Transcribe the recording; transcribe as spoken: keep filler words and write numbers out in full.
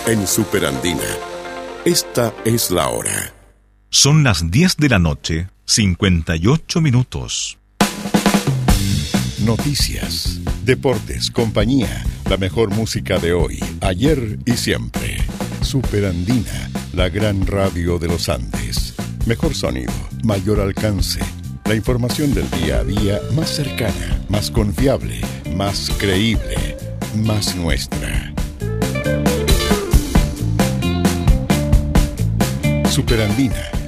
en Superandina. Esta es la hora. Son las diez de la noche, cincuenta y ocho minutos. Noticias, deportes, compañía, la mejor música de hoy, ayer y siempre. Superandina, la gran radio de los Andes. Mejor sonido, mayor alcance. La información del día a día más cercana, más confiable, más creíble, más nuestra. Superandina,